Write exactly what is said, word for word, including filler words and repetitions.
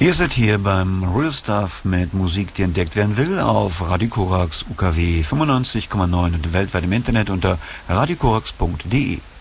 Ihr seid hier beim Real Stuff mit Musik, die entdeckt werden will, auf Radio Korax U K W fünfundneunzig Komma neun und weltweit im Internet unter radiokorax punkt de.